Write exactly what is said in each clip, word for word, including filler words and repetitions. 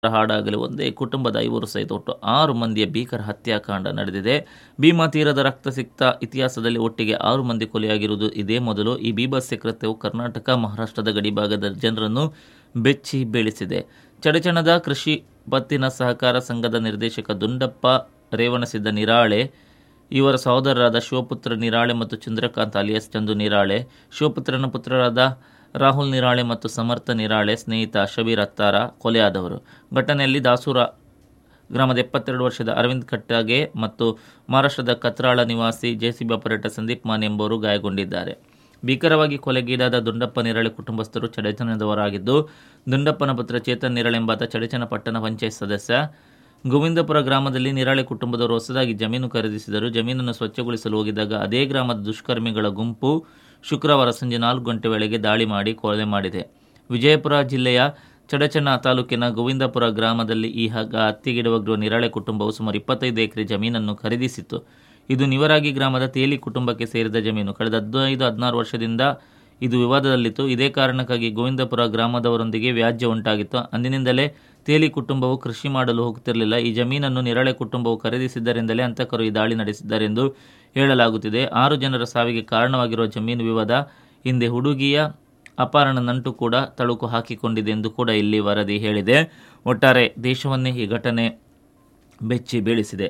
ಹಾಡಾಗಲಿ ಒಂದೇ ಕುಟುಂಬದ ಐವರು ಸಹಿತ ಒಟ್ಟು ಆರು ಮಂದಿಯ ಭೀಕರ ಹತ್ಯಾಕಾಂಡ ನಡೆದಿದೆ. ಭೀಮಾ ತೀರದ ರಕ್ತಸಿಕ್ತ ಇತಿಹಾಸದಲ್ಲಿ ಒಟ್ಟಿಗೆ ಆರು ಮಂದಿ ಕೊಲೆಯಾಗಿರುವುದು ಇದೇ ಮೊದಲು. ಈ ಬೀಭತ್ಸ ಕೃತ್ಯವು ಕರ್ನಾಟಕ ಮಹಾರಾಷ್ಟ್ರದ ಗಡಿಭಾಗದ ಜನರನ್ನು ಬೆಚ್ಚಿ ಬೀಳಿಸಿದೆ. ಚಡಚಣದ ಕೃಷಿ ಪತ್ತಿನ ಸಹಕಾರ ಸಂಘದ ನಿರ್ದೇಶಕ ದುಂಡಪ್ಪ ರೇವಣಸಿದ್ದ ನಿರಾಳೆ, ಇವರ ಸಹೋದರರಾದ ಶಿವಪುತ್ರ ನಿರಾಳೆ ಮತ್ತು ಚಂದ್ರಕಾಂತ್ ಅಲಿಯಾಸ್ ಚಂದು ನಿರಾಳೆ, ಶಿವಪುತ್ರನ ಪುತ್ರರಾದ ರಾಹುಲ್ ನಿರಾಳೆ ಮತ್ತು ಸಮರ್ಥ ನಿರಾಳೆ ಸ್ನೇಹಿತ ಶಬೀರ್ ಅತ್ತಾರ ಕೊಲೆಯಾದವರು. ಘಟನೆಯಲ್ಲಿ ದಾಸೂರ ಗ್ರಾಮದ ಎಪ್ಪತ್ತೆರಡು ವರ್ಷದ ಅರವಿಂದ್ ಕಟ್ಟಗೆ ಮತ್ತು ಮಹಾರಾಷ್ಟ್ರದ ಕತ್ರಾಳ ನಿವಾಸಿ ಜೆಸಿಬಿ ಆಪರೇಟರ್ ಸಂದೀಪ್ ಮಾನ್ ಎಂಬುವರು ಗಾಯಗೊಂಡಿದ್ದಾರೆ. ಭೀಕರವಾಗಿ ಕೊಲೆಗೀಡಾದ ದುಂಡಪ್ಪ ನಿರಾಳೆ ಕುಟುಂಬಸ್ಥರು ಚಡಚಣದವರಾಗಿದ್ದು, ದುಂಡಪ್ಪನ ಪುತ್ರ ಚೇತನ್ ನಿರಾಳೆ ಎಂಬಾತ ಚಡಚಣ ಪಟ್ಟಣ ಪಂಚಾಯತ್ ಸದಸ್ಯ. ಗೋವಿಂದಪುರ ಗ್ರಾಮದಲ್ಲಿ ನಿರಾಳೆ ಕುಟುಂಬದವರು ಹೊಸದಾಗಿ ಜಮೀನು ಖರೀದಿಸಿದರು. ಜಮೀನನ್ನು ಸ್ವಚ್ಛಗೊಳಿಸಲು ಹೋಗಿದ್ದಾಗ ಅದೇ ಗ್ರಾಮದ ದುಷ್ಕರ್ಮಿಗಳ ಗುಂಪು ಶುಕ್ರವಾರ ಸಂಜೆ ನಾಲ್ಕು ಗಂಟೆ ವೇಳೆಗೆ ದಾಳಿ ಮಾಡಿ ಕೊಲೆ ಮಾಡಿದೆ. ವಿಜಯಪುರ ಜಿಲ್ಲೆಯ ಚಡಚಣ ತಾಲೂಕಿನ ಗೋವಿಂದಪುರ ಗ್ರಾಮದಲ್ಲಿ ಈ ಹತ್ಯೆಗೀಡಾಗಿರುವ ನಿರಾಳೆ ಕುಟುಂಬವು ಸುಮಾರು ಇಪ್ಪತ್ತೈದು ಎಕರೆ ಜಮೀನನ್ನು ಖರೀದಿಸಿತ್ತು. ಇದು ನಿವರಾಗಿ ಗ್ರಾಮದ ತೇಲಿ ಕುಟುಂಬಕ್ಕೆ ಸೇರಿದ ಜಮೀನು. ಕಳೆದ ಹದಿನೈದು ಹದಿನಾರು ವರ್ಷದಿಂದ ಇದು ವಿವಾದದಲ್ಲಿತ್ತು. ಇದೇ ಕಾರಣಕ್ಕಾಗಿ ಗೋವಿಂದಪುರ ಗ್ರಾಮದವರೊಂದಿಗೆ ವ್ಯಾಜ್ಯ ಉಂಟಾಗಿತ್ತು. ಅಂದಿನಿಂದಲೇ ತೇಲಿ ಕುಟುಂಬವು ಕೃಷಿ ಮಾಡಲು ಹೋಗುತ್ತಿರಲಿಲ್ಲ. ಈ ಜಮೀನನ್ನು ನಿರಾಳೆ ಕುಟುಂಬವು ಖರೀದಿಸಿದ್ದರಿಂದಲೇ ಹಂತಕರು ಈ ದಾಳಿ ನಡೆಸಿದ್ದಾರೆಂದು ಹೇಳಲಾಗುತ್ತಿದೆ. ಆರು ಜನರ ಸಾವಿಗೆ ಕಾರಣವಾಗಿರುವ ಜಮೀನು ವಿವಾದ ಹಿಂದೆ ಹುಡುಗಿಯ ಅಪಹರಣ ನಂಟು ಕೂಡ ತಳುಕು ಹಾಕಿಕೊಂಡಿದೆ ಎಂದು ಕೂಡ ಇಲ್ಲಿ ವರದಿ ಹೇಳಿದೆ. ಒಟ್ಟಾರೆ ದೇಶವನ್ನೇ ಈ ಘಟನೆ ಬೆಚ್ಚಿ ಬೀಳಿಸಿದೆ.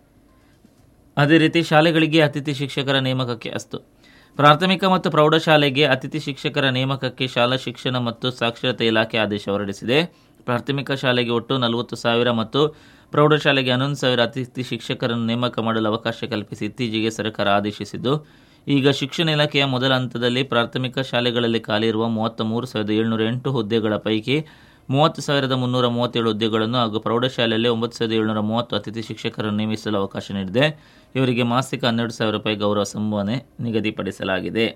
ಅದೇ ರೀತಿ ಶಾಲೆಗಳಿಗೆ ಅತಿಥಿ ಶಿಕ್ಷಕರ ನೇಮಕಕ್ಕೆ ಅಸ್ತು. ಪ್ರಾಥಮಿಕ ಮತ್ತು ಪ್ರೌಢಶಾಲೆಗೆ ಅತಿಥಿ ಶಿಕ್ಷಕರ ನೇಮಕಕ್ಕೆ ಶಾಲಾ ಶಿಕ್ಷಣ ಮತ್ತು ಸಾಕ್ಷರತೆ ಇಲಾಖೆ ಆದೇಶ ಹೊರಡಿಸಿದೆ. ಪ್ರಾಥಮಿಕ ಶಾಲೆಗೆ ಒಟ್ಟು ನಲವತ್ತು ಸಾವಿರ ಮತ್ತು ಪ್ರೌಢಶಾಲೆಗೆ ಹನ್ನೊಂದು ಸಾವಿರ ಅತಿಥಿ ಶಿಕ್ಷಕರನ್ನು ನೇಮಕ ಮಾಡಲು ಅವಕಾಶ ಕಲ್ಪಿಸಿ ಇತ್ತೀಚೆಗೆ ಸರ್ಕಾರ ಆದೇಶಿಸಿದ್ದು, ಈಗ ಶಿಕ್ಷಣ ಇಲಾಖೆಯ ಮೊದಲ ಹಂತದಲ್ಲಿ ಪ್ರಾಥಮಿಕ ಶಾಲೆಗಳಲ್ಲಿ ಖಾಲಿ ಇರುವ ಮೂವತ್ತ ಮೂರು ಸಾವಿರದ ಏಳ್ನೂರ ಎಂಟು ಹುದ್ದೆಗಳ ಪೈಕಿ ಮೂವತ್ತು ಸಾವಿರದ ಮುನ್ನೂರ ಮೂವತ್ತೇಳು ಹುದ್ದೆಗಳನ್ನು ಹಾಗೂ ಪ್ರೌಢಶಾಲೆಯಲ್ಲಿ ಒಂಬತ್ತು ಸಾವಿರದ ಏಳ್ನೂರ ಮೂವತ್ತು ಅತಿಥಿ ಶಿಕ್ಷಕರನ್ನು ನೇಮಿಸಲು ಅವಕಾಶ ನೀಡಿದೆ. ಇವರಿಗೆ ಮಾಸಿಕ ಹನ್ನೆರಡು ಸಾವಿರ ರೂಪಾಯಿ ಗೌರವ ಸಂಭಾವನೆ ನಿಗದಿಪಡಿಸಲಾಗಿದೆ.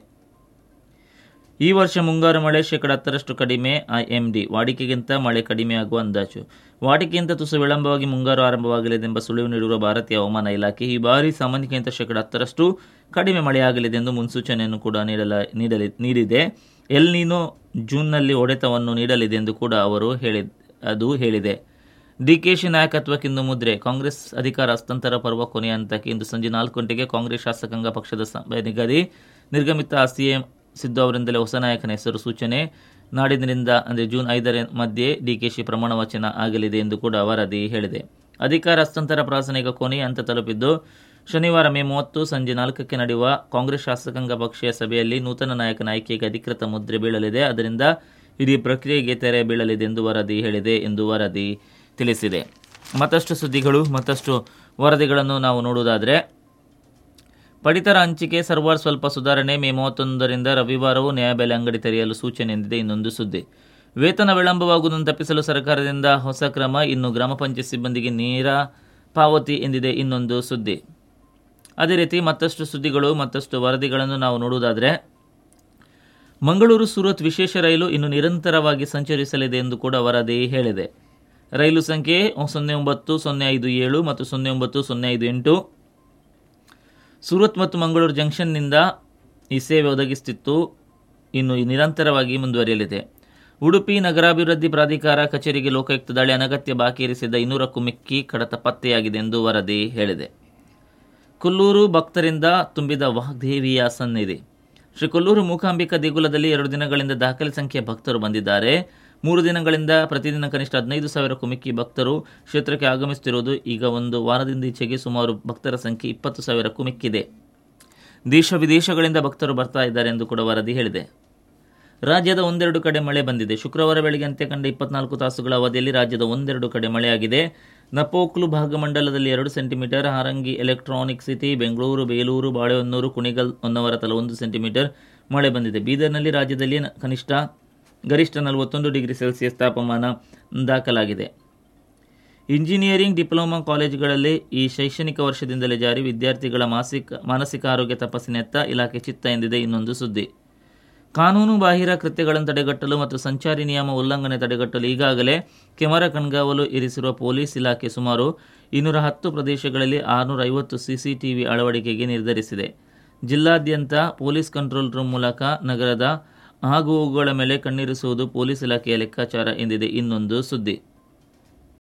ಈ ವರ್ಷ ಮುಂಗಾರು ಮಳೆ ಶೇಕಡ ಹತ್ತರಷ್ಟು ಕಡಿಮೆ. ಐಎಂಡಿ ವಾಡಿಕೆಗಿಂತ ಮಳೆ ಕಡಿಮೆಯಾಗುವ ಅಂದಾಜು. ವಾಡಿಕೆಗಿಂತ ತುಸು ವಿಳಂಬವಾಗಿ ಮುಂಗಾರು ಆರಂಭವಾಗಲಿದೆ ಎಂಬ ಸುಳಿವು ನೀಡಿರುವ ಭಾರತೀಯ ಹವಾಮಾನ ಇಲಾಖೆ ಈ ಬಾರಿ ಸಾಮಾನ್ಯಕ್ಕಿಂತ ಶೇಕಡ ಹತ್ತರಷ್ಟು ಕಡಿಮೆ ಮಳೆಯಾಗಲಿದೆ ಎಂದು ಮುನ್ಸೂಚನೆಯನ್ನು ಕೂಡ ನೀಡಲ ನೀಡಲಿ ನೀಡಿದೆ. ಎಲ್ ನೀನೋ ಜೂನ್ನಲ್ಲಿ ಹೊಡೆತವನ್ನು ನೀಡಲಿದೆ ಎಂದು ಕೂಡ ಅವರು ಹೇಳಿ ಅದು ಹೇಳಿದೆ. ಡಿಕೆಶಿ ನಾಯಕತ್ವಕ್ಕಿಂದು ಮುದ್ರೆ. ಕಾಂಗ್ರೆಸ್ ಅಧಿಕಾರ ಹಸ್ತಾಂತರ ಪರ್ವ ಕೊನೆಯ ಹಂತಕ್ಕೆ. ಇಂದು ಸಂಜೆ ನಾಲ್ಕು ಗಂಟೆಗೆ ಕಾಂಗ್ರೆಸ್ ಶಾಸಕಾಂಗ ಪಕ್ಷದ ಸಭೆ ನಿಗದಿ. ನಿರ್ಗಮಿತ ಸಿಎಂ ಸಿದ್ದು ಅವರಿಂದಲೇ ಹೊಸ ನಾಯಕನ ಹೆಸರು ಸೂಚನೆ. ನಾಡಿನಿಂದ ಅಂದರೆ ಜೂನ್ ಐದರ ಮಧ್ಯೆ ಡಿಕೆಶಿ ಪ್ರಮಾಣ ವಚನ ಆಗಲಿದೆ ಎಂದು ಕೂಡ ವರದಿ ಹೇಳಿದೆ. ಅಧಿಕಾರ ಹಸ್ತಾಂತರ ಪ್ರಾಸನ ಈಗ ಕೊನೆಯ ಹಂತ ತಲುಪಿದ್ದು, ಶನಿವಾರ ಮೇ ಮೂವತ್ತು ಸಂಜೆ ನಾಲ್ಕಕ್ಕೆ ನಡೆಯುವ ಕಾಂಗ್ರೆಸ್ ಶಾಸಕಾಂಗ ಪಕ್ಷೀಯ ಸಭೆಯಲ್ಲಿ ನೂತನ ನಾಯಕನ ಆಯ್ಕೆಗೆ ಅಧಿಕೃತ ಮುದ್ರೆ ಬೀಳಲಿದೆ. ಅದರಿಂದ ಇಡೀ ಪ್ರಕ್ರಿಯೆಗೆ ತೆರೆ ಬೀಳಲಿದೆ ಎಂದು ವರದಿ ಹೇಳಿದೆ ಎಂದು ವರದಿ ತಿಳಿಸಿದೆ. ಮತ್ತಷ್ಟು ಸುದ್ದಿಗಳು ಮತ್ತಷ್ಟು ವರದಿಗಳನ್ನು ನಾವು ನೋಡುವುದಾದರೆ, ಪಡಿತರ ಹಂಚಿಕೆ ಸರ್ವರ್ ಸ್ವಲ್ಪ ಸುಧಾರಣೆ. ಮೇ ಮೂವತ್ತೊಂದರಿಂದ ರವಿವಾರವೂ ನ್ಯಾಯಬೆಲೆ ಅಂಗಡಿ ತೆರೆಯಲು ಸೂಚನೆ ಎಂದಿದೆ ಇನ್ನೊಂದು ಸುದ್ದಿ. ವೇತನ ವಿಳಂಬವಾಗುವುದನ್ನು ತಪ್ಪಿಸಲು ಸರ್ಕಾರದಿಂದ ಹೊಸ ಕ್ರಮ. ಇನ್ನು ಗ್ರಾಮ ಪಂಚಾಯತ್ ಸಿಬ್ಬಂದಿಗೆ ನೇರ ಪಾವತಿ ಎಂದಿದೆ ಇನ್ನೊಂದು ಸುದ್ದಿ. ಅದೇ ರೀತಿ ಮತ್ತಷ್ಟು ಸುದ್ದಿಗಳು ಮತ್ತಷ್ಟು ವರದಿಗಳನ್ನು ನಾವು ನೋಡುವುದಾದರೆ, ಮಂಗಳೂರು ಸೂರತ್ ವಿಶೇಷ ರೈಲು ಇನ್ನು ನಿರಂತರವಾಗಿ ಸಂಚರಿಸಲಿದೆ ಎಂದು ಕೂಡ ವರದಿ ಹೇಳಿದೆ. ರೈಲು ಸಂಖ್ಯೆ ಸೊನ್ನೆ ಒಂಬತ್ತು ಸೊನ್ನೆ ಐದು ಏಳು ಮತ್ತು ಸೊನ್ನೆ ಒಂಬತ್ತು ಸೊನ್ನೆ ಐದು ಎಂಟು ಸೂರತ್ ಮತ್ತು ಮಂಗಳೂರು ಜಂಕ್ಷನ್ನಿಂದ ಈ ಸೇವೆ ಒದಗಿಸುತ್ತಿತ್ತು. ಇನ್ನು ನಿರಂತರವಾಗಿ ಮುಂದುವರಿಯಲಿದೆ. ಉಡುಪಿ ನಗರಾಭಿವೃದ್ಧಿ ಪ್ರಾಧಿಕಾರ ಕಚೇರಿಗೆ ಲೋಕಾಯುಕ್ತ ದಾಳಿ. ಅನಗತ್ಯ ಬಾಕಿ ಇರಿಸಿದ್ದ ಇನ್ನೂರಕ್ಕೂ ಮಿಕ್ಕಿ ಕಡತ ಪತ್ತೆಯಾಗಿದೆ ಎಂದು ವರದಿ ಹೇಳಿದೆ. ಕೊಲ್ಲೂರು ಭಕ್ತರಿಂದ ತುಂಬಿದ ವಾಗ್ದೇವಿಯ ಸನ್ನಿಧಿ. ಶ್ರೀ ಕೊಲ್ಲೂರು ಮೂಕಾಂಬಿಕಾ ದೇಗುಲದಲ್ಲಿ ಎರಡು ದಿನಗಳಿಂದ ದಾಖಲೆ ಸಂಖ್ಯೆಯ ಭಕ್ತರು ಬಂದಿದ್ದಾರೆ. ಮೂರು ದಿನಗಳಿಂದ ಪ್ರತಿದಿನ ಕನಿಷ್ಠ ಹದಿನೈದು ಸಾವಿರಕ್ಕೂ ಮಿಕ್ಕಿ ಭಕ್ತರು ಕ್ಷೇತ್ರಕ್ಕೆ ಆಗಮಿಸುತ್ತಿರುವುದು. ಈಗ ಒಂದು ವಾರದಿಂದ ಈಚೆಗೆ ಸುಮಾರು ಭಕ್ತರ ಸಂಖ್ಯೆ ಇಪ್ಪತ್ತು ಸಾವಿರಕ್ಕೂ ಮಿಕ್ಕಿದೆ. ದೇಶ ವಿದೇಶಗಳಿಂದ ಭಕ್ತರು ಬರ್ತಾ ಇದ್ದಾರೆ ಎಂದು ಕೂಡ ವರದಿ ಹೇಳಿದೆ. ರಾಜ್ಯದ ಒಂದೆರಡು ಕಡೆ ಮಳೆ ಬಂದಿದೆ. ಶುಕ್ರವಾರ ಬೆಳಗ್ಗೆ ಅಂತ್ಯ ಕಂಡ ಇಪ್ಪತ್ನಾಲ್ಕು ತಾಸುಗಳ ಅವಧಿಯಲ್ಲಿ ರಾಜ್ಯದ ಒಂದೆರಡು ಕಡೆ ಮಳೆಯಾಗಿದೆ. ನಪೋಕ್ಲು ಭಾಗಮಂಡಲದಲ್ಲಿ ಎರಡು centimetre, Harangi, electronic city, Bengaluru, Belur, Balehonnur, Kunigal, Honnavar ತಲಾ ಒಂದು ಸೆಂಟಿಮೀಟರ್ ಮಳೆ ಬಂದಿದೆ. ಬೀದರ್ನಲ್ಲಿ ರಾಜ್ಯದಲ್ಲಿ ಕನಿಷ್ಠ ಗರಿಷ್ಠ ನಲವತ್ತೊಂದು ಡಿಗ್ರಿ ಸೆಲ್ಸಿಯಸ್ ತಾಪಮಾನ ದಾಖಲಾಗಿದೆ. ಇಂಜಿನಿಯರಿಂಗ್ ಡಿಪ್ಲೊಮಾ ಕಾಲೇಜುಗಳಲ್ಲಿ ಈ ಶೈಕ್ಷಣಿಕ ವರ್ಷದಿಂದಲೇ ಜಾರಿ. ವಿದ್ಯಾರ್ಥಿಗಳ ಮಾಸಿಕ ಮಾನಸಿಕ ಆರೋಗ್ಯ ತಪಾಸಣೆಯತ್ತ ಇಲಾಖೆ ಚಿತ್ತ ಎಂದಿದೆ ಇನ್ನೊಂದು ಸುದ್ದಿ. ಕಾನೂನು ಬಾಹಿರ ಕೃತ್ಯಗಳನ್ನು ತಡೆಗಟ್ಟಲು ಮತ್ತು ಸಂಚಾರಿ ನಿಯಮ ಉಲ್ಲಂಘನೆ ತಡೆಗಟ್ಟಲು ಈಗಾಗಲೇ ಕೆಮರಾ ಕಣ್ಗಾವಲು ಇರಿಸಿರುವ ಪೊಲೀಸ್ ಇಲಾಖೆ ಸುಮಾರು ಇನ್ನೂರ ಹತ್ತು ಪ್ರದೇಶಗಳಲ್ಲಿ ಆರುನೂರ ಐವತ್ತು ಸಿಸಿಟಿವಿ ಅಳವಡಿಕೆಗೆ ನಿರ್ಧರಿಸಿದೆ. ಜಿಲ್ಲಾದ್ಯಂತ ಪೊಲೀಸ್ ಕಂಟ್ರೋಲ್ ರೂಮ್ ಮೂಲಕ ನಗರದ ಆಗುಹೋಗುಗಳ ಮೇಲೆ ಕಣ್ಣಿರಿಸುವುದು ಪೊಲೀಸ್ ಇಲಾಖೆಯ ಲೆಕ್ಕಾಚಾರ ಎಂದಿದೆ ಇನ್ನೊಂದು ಸುದ್ದಿ.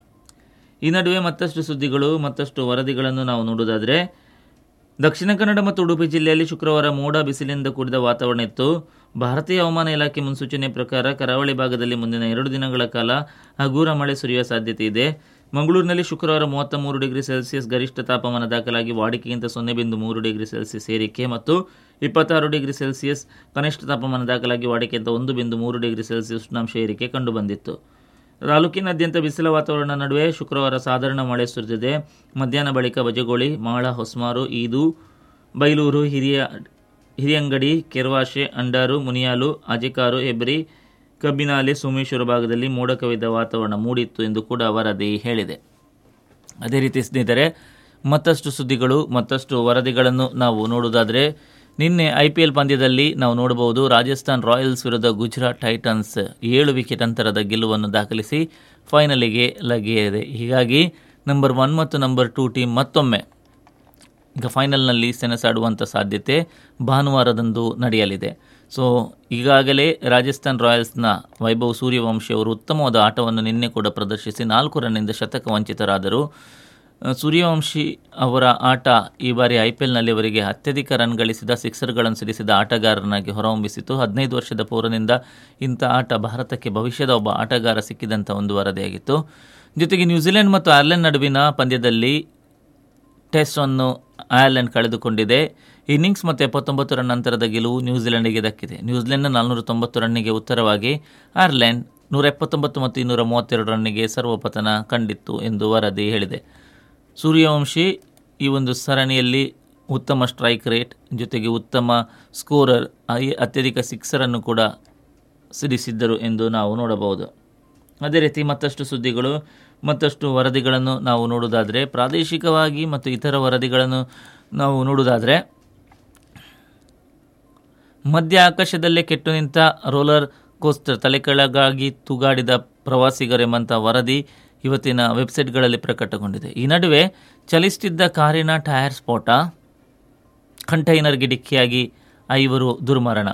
ಈ ನಡುವೆ ಮತ್ತಷ್ಟು ಸುದ್ದಿಗಳು ಮತ್ತಷ್ಟು ವರದಿಗಳನ್ನು ನಾವು ನೋಡೋದಾದರೆ, ದಕ್ಷಿಣ ಕನ್ನಡ ಮತ್ತು ಉಡುಪಿ ಜಿಲ್ಲೆಯಲ್ಲಿ ಶುಕ್ರವಾರ ಮೋಡ ಬಿಸಿಲಿನಿಂದ ಕೂಡಿದ ವಾತಾವರಣ ಇತ್ತು. ಭಾರತೀಯ ಹವಾಮಾನ ಇಲಾಖೆ ಮುನ್ಸೂಚನೆ ಪ್ರಕಾರ ಕರಾವಳಿ ಭಾಗದಲ್ಲಿ ಮುಂದಿನ ಎರಡು ದಿನಗಳ ಕಾಲ ಹಗುರ ಮಳೆ ಸುರಿಯುವ ಸಾಧ್ಯತೆ ಇದೆ. ಮಂಗಳೂರಿನಲ್ಲಿ ಶುಕ್ರವಾರ ಮೂವತ್ತ ಮೂರು ಡಿಗ್ರಿ ಸೆಲ್ಸಿಯಸ್ ಗರಿಷ್ಠ ತಾಪಮಾನ ದಾಖಲಾಗಿ ವಾಡಿಕೆಗಿಂತ ಸೊನ್ನೆ ಬಿಂದು ಮೂರು ಡಿಗ್ರಿ ಸೆಲ್ಸಿಯಸ್ ಏರಿಕೆ ಮತ್ತು ಇಪ್ಪತ್ತಾರು ಡಿಗ್ರಿ ಸೆಲ್ಸಿಯಸ್ ಕನಿಷ್ಠ ತಾಪಮಾನ ದಾಖಲಾಗಿ ವಾಡಿಕೆಗಿಂತ ಒಂದು ಬಿಂದು ಮೂರು ಡಿಗ್ರಿ ಸೆಲ್ಸಿಯಸ್ ಉಷ್ಣಾಂಶ ಏರಿಕೆ ಕಂಡುಬಂದಿತ್ತು. ತಾಲೂಕಿನಾದ್ಯಂತ ಬಿಸಿಲ ವಾತಾವರಣ ನಡುವೆ ಶುಕ್ರವಾರ ಸಾಧಾರಣ ಮಳೆ ಸುರಿದಿದೆ. ಮಧ್ಯಾಹ್ನ ಬಳಿಕ ಬಜಗೋಳಿ, ಮಾಳ, ಹೊಸಮಾರು, ಈದು, ಬೈಲೂರು, ಹಿರಿಯ ಹಿರಿಯಂಗಡಿ, ಕೆರ್ವಾಶೆ, ಅಂಡಾರು, ಮುನಿಯಾಲು, ಅಜಿಕಾರು, ಹೆಬ್ರಿ, ಕಬ್ಬಿನಾಲೆ, ಸೋಮೇಶ್ವರ ಭಾಗದಲ್ಲಿ ಮೋಡ ಕವಿದ ವಾತಾವರಣ ಮೂಡಿತ್ತು ಎಂದು ಕೂಡ ವರದಿ ಹೇಳಿದೆ. ಅದೇ ರೀತಿ ಸ್ನೇಹಿತರೆ, ಮತ್ತಷ್ಟು ಸುದ್ದಿಗಳು ಮತ್ತಷ್ಟು ವರದಿಗಳನ್ನು ನಾವು ನೋಡುವುದಾದರೆ, ನಿನ್ನೆ ಐ ಪಿ ಎಲ್ ಪಂದ್ಯದಲ್ಲಿ ನಾವು ನೋಡಬಹುದು ರಾಜಸ್ಥಾನ್ ರಾಯಲ್ಸ್ ವಿರುದ್ಧ ಗುಜರಾತ್ ಟೈಟನ್ಸ್ ಏಳು ವಿಕೆಟ್ ಅಂತರದ ಗೆಲುವನ್ನು ದಾಖಲಿಸಿ ಫೈನಲಿಗೆ ಲಗ್ಗೆಯಿದೆ. ಹೀಗಾಗಿ ನಂಬರ್ ಒನ್ ಮತ್ತು ನಂಬರ್ ಟೂ ಟೀಮ್ ಮತ್ತೊಮ್ಮೆ ಈಗ ಫೈನಲ್ನಲ್ಲಿ ಸೆಣಸಾಡುವಂಥ ಸಾಧ್ಯತೆ ಭಾನುವಾರದಂದು ನಡೆಯಲಿದೆ. ಸೊ ಈಗಾಗಲೇ ರಾಜಸ್ಥಾನ್ ರಾಯಲ್ಸ್ನ ವೈಭವ್ ಸೂರ್ಯವಂಶಿ ಅವರು ಉತ್ತಮವಾದ ಆಟವನ್ನು ನಿನ್ನೆ ಕೂಡ ಪ್ರದರ್ಶಿಸಿ ನಾಲ್ಕು ರನ್ನಿಂದ ಶತಕ ವಂಚಿತರಾದರು. ಸೂರ್ಯವಂಶಿ ಅವರ ಆಟ ಈ ಬಾರಿ ಐ ಪಿ ಎಲ್ನಲ್ಲಿ ಅವರಿಗೆ ಅತ್ಯಧಿಕ ರನ್ ಗಳಿಸಿದ ಸಿಕ್ಸರ್ಗಳನ್ನು ಸಿಡಿಸಿದ ಆಟಗಾರನಾಗಿ ಹೊರಹೊಮ್ಮಿಸಿತು. ಹದಿನೈದು ವರ್ಷದ ಪೌರನಿಂದ ಇಂಥ ಆಟ ಭಾರತಕ್ಕೆ ಭವಿಷ್ಯದ ಒಬ್ಬ ಆಟಗಾರ ಸಿಕ್ಕಿದಂಥ ಒಂದು ವರದಿಯಾಗಿತ್ತು. ಜೊತೆಗೆ ನ್ಯೂಜಿಲೆಂಡ್ ಮತ್ತು ಐರ್ಲೆಂಡ್ ನಡುವಿನ ಪಂದ್ಯದಲ್ಲಿ ಟೆಸ್ಟ್ ಅನ್ನು ಐರ್ಲೆಂಡ್ ಕಳೆದುಕೊಂಡಿದೆ. ಇನ್ನಿಂಗ್ಸ್ ಮತ್ತು ಎಪ್ಪತ್ತೊಂಬತ್ತು ರನ್ ಅಂತರದ ಗೆಲುವು ನ್ಯೂಜಿಲೆಂಡಿಗೆ ದಕ್ಕಿದೆ. ನ್ಯೂಜಿಲೆಂಡ್ನ ನಾಲ್ನೂರ ತೊಂಬತ್ತು ರನ್ನಿಗೆ ಉತ್ತರವಾಗಿ ಐರ್ಲೆಂಡ್ ನೂರ ಎಪ್ಪತ್ತೊಂಬತ್ತು ಮತ್ತು ಇನ್ನೂರ ಮೂವತ್ತೆರಡು ರನ್ನಿಗೆ ಸರ್ವಪತನ ಕಂಡಿತ್ತು ಎಂದು ವರದಿ ಹೇಳಿದೆ. ಸೂರ್ಯವಂಶಿ ಈ ಒಂದು ಸರಣಿಯಲ್ಲಿ ಉತ್ತಮ ಸ್ಟ್ರೈಕ್ ರೇಟ್ ಜೊತೆಗೆ ಉತ್ತಮ ಸ್ಕೋರರ್, ಅತ್ಯಧಿಕ ಸಿಕ್ಸರನ್ನು ಕೂಡ ಸಿಡಿಸಿದ್ದರು ಎಂದು ನಾವು ನೋಡಬಹುದು. ಅದೇ ರೀತಿ ಮತ್ತಷ್ಟು ಸುದ್ದಿಗಳು ಮತ್ತಷ್ಟು ವರದಿಗಳನ್ನು ನಾವು ನೋಡುವುದಾದರೆ, ಪ್ರಾದೇಶಿಕವಾಗಿ ಮತ್ತು ಇತರ ವರದಿಗಳನ್ನು ನಾವು ನೋಡುವುದಾದರೆ, ಮಧ್ಯ ಆಕಾಶದಲ್ಲೇ ಕೆಟ್ಟು ನಿಂತ ರೋಲರ್ ಕೋಸ್ಟರ್ ತಲೆಕೆಳಗಾಗಿ ತೂಗಾಡಿದ ಪ್ರವಾಸಿಗರೆಂಬಂಥ ವರದಿ ಇವತ್ತಿನ ವೆಬ್ಸೈಟ್ಗಳಲ್ಲಿ ಪ್ರಕಟಗೊಂಡಿದೆ. ಈ ನಡುವೆ ಚಲಿಸುತ್ತಿದ್ದ ಕಾರಿನ ಟೈರ್ ಸ್ಫೋಟ, ಕಂಟೈನರ್ಗೆ ಡಿಕ್ಕಿಯಾಗಿ ಐವರು ದುರ್ಮರಣ.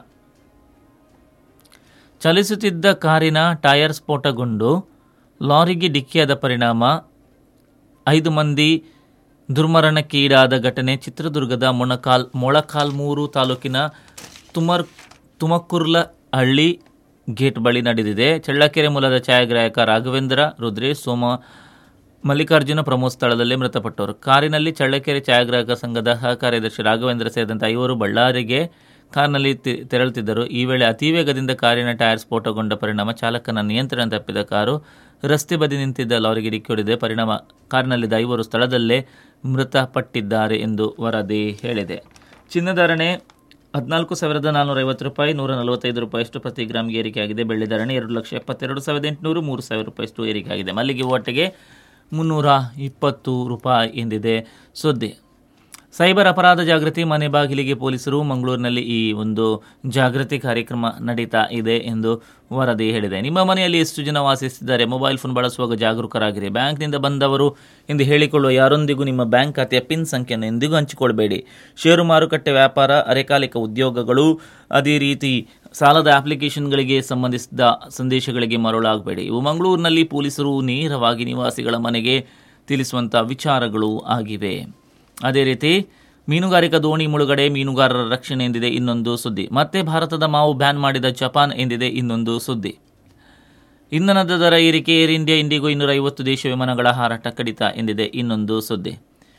ಚಲಿಸುತ್ತಿದ್ದ ಕಾರಿನ ಟೈರ್ ಸ್ಫೋಟಗೊಂಡು ಲಾರಿಗೆ ಡಿಕ್ಕಿಯಾದ ಪರಿಣಾಮ ಐದು ಮಂದಿ ದುರ್ಮರಣಕ್ಕೆ ಈಡಾದ ಘಟನೆ ಚಿತ್ರದುರ್ಗದ ಮೊಣಕಾಲ್ ಮೊಳಕಾಲ್ಮೂರು ತಾಲೂಕಿನ ತುಮರ್ ತುಮಕುರ್ಲ ಹಳ್ಳಿ ಗೇಟ್ ಬಳಿ ನಡೆದಿದೆ. ಚಳ್ಳಕೆರೆ ಮೂಲದ ಛಾಯಾಗ್ರಾಹಕ ರಾಘವೇಂದ್ರ, ರುದ್ರೇಶ್, ಸೋಮ, ಮಲ್ಲಿಕಾರ್ಜುನ ಪ್ರಮೋದ್ ಸ್ಥಳದಲ್ಲೇ ಮೃತಪಟ್ಟವರು. ಕಾರಿನಲ್ಲಿ ಚಳ್ಳಕೆರೆ ಛಾಯಾಗ್ರಾಹಕ ಸಂಘದ ಸಹ ಕಾರ್ಯದರ್ಶಿ ರಾಘವೇಂದ್ರ ಸೇರಿದಂತೆ ಐವರು ಬಳ್ಳಾರಿಗೆ ಕಾರ್ನಲ್ಲಿ ತೆರಳುತ್ತಿದ್ದರು. ಈ ವೇಳೆ ಅತಿ ವೇಗದಿಂದ ಕಾರಿನ ಟೈರ್ ಸ್ಫೋಟಗೊಂಡ ಪರಿಣಾಮ ಚಾಲಕನ ನಿಯಂತ್ರಣ ತಪ್ಪಿದ ಕಾರು ರಸ್ತೆ ಬದಿ ನಿಂತಿದ್ದ ಲಾರಿಗೆ ಡಿಕ್ಕಿ ಹೊಡೆದಿದೆ. ಪರಿಣಾಮ ಕಾರಿನಲ್ಲಿದ್ದ ಐವರು ಸ್ಥಳದಲ್ಲೇ ಮೃತಪಟ್ಟಿದ್ದಾರೆ ಎಂದು ವರದಿ ಹೇಳಿದೆ. ಚಿನ್ನಧಾರಣೆ ಹದಿನಾಲ್ಕು ಸಾವಿರದ ನಾನ್ನೂರ ಐವತ್ತು ರೂಪಾಯಿ ನೂರ ನಲವತ್ತೈದು ರೂಪಾಯಿಯಷ್ಟು ಪ್ರತಿ ಗ್ರಾಮ್ಗೆ ಏರಿಕೆಯಾಗಿದೆ. ಬೆಳ್ಳಿ ಧಾರಣೆ ಎರಡು ಲಕ್ಷ ಎಪ್ಪತ್ತೆರಡು ಸಾವಿರದ ಎಂಟುನೂರು ಮೂರು ಸಾವಿರ ರೂಪಾಯಿಯಷ್ಟು ಏರಿಕೆಯಾಗಿದೆ. ಮಲ್ಲಿಗೆ ಒಟ್ಟಿಗೆ ಮುನ್ನೂರ ಇಪ್ಪತ್ತು ರೂಪಾಯಿ ಎಂದಿದೆ ಸುದ್ದಿ. ಸೈಬರ್ ಅಪರಾಧ ಜಾಗೃತಿ ಮನೆ ಬಾಗಿಲಿಗೆ ಪೊಲೀಸರು ಮಂಗಳೂರಿನಲ್ಲಿ ಈ ಒಂದು ಜಾಗೃತಿ ಕಾರ್ಯಕ್ರಮ ನಡೀತಾ ಇದೆ ಎಂದು ವರದಿ ಹೇಳಿದೆ. ನಿಮ್ಮ ಮನೆಯಲ್ಲಿ ಎಷ್ಟು ಜನ ವಾಸಿಸುತ್ತಿದ್ದಾರೆ? ಮೊಬೈಲ್ ಫೋನ್ ಬಳಸುವಾಗ ಜಾಗರೂಕರಾಗಿರಿ. ಬ್ಯಾಂಕ್ನಿಂದ ಬಂದವರು ಎಂದು ಹೇಳಿಕೊಳ್ಳುವ ಯಾರೊಂದಿಗೂ ನಿಮ್ಮ ಬ್ಯಾಂಕ್ ಖಾತೆಯ ಪಿನ್ ಸಂಖ್ಯೆಯನ್ನು ಎಂದಿಗೂ ಹಂಚಿಕೊಳ್ಬೇಡಿ. ಷೇರು ಮಾರುಕಟ್ಟೆ ವ್ಯಾಪಾರ, ಅರೆಕಾಲಿಕ ಉದ್ಯೋಗಗಳು, ಅದೇ ರೀತಿ ಸಾಲದ ಅಪ್ಲಿಕೇಶನ್ಗಳಿಗೆ ಸಂಬಂಧಿಸಿದ ಸಂದೇಶಗಳಿಗೆ ಮರಳಾಗಬೇಡಿ. ಇವು ಮಂಗಳೂರಿನಲ್ಲಿ ಪೊಲೀಸರು ನೇರವಾಗಿ ನಿವಾಸಿಗಳ ಮನೆಗೆ ತಿಳಿಸುವಂಥ ವಿಚಾರಗಳು ಆಗಿವೆ. ಅದೇ ರೀತಿ ಮೀನುಗಾರಿಕಾ ದೋಣಿ ಮುಳುಗಡೆ, ಮೀನುಗಾರರ ರಕ್ಷಣೆ ಎಂದಿದೆ ಇನ್ನೊಂದು ಸುದ್ದಿ. ಮತ್ತೆ ಭಾರತದ ಮಾವು ಬ್ಯಾನ್ ಮಾಡಿದ ಜಪಾನ್ ಎಂದಿದೆ ಇನ್ನೊಂದು ಸುದ್ದಿ. ಇಂಧನದ ದರ ಏರಿಕೆ, ಏರ್ ಇಂಡಿಯಾ ಇಂಡಿಗೋ ಇನ್ನೂರ ಐವತ್ತು ದೇಶ ವಿಮಾನಗಳ ಹಾರಾಟ ಕಡಿತ ಎಂದಿದೆ ಇನ್ನೊಂದು ಸುದ್ದಿ.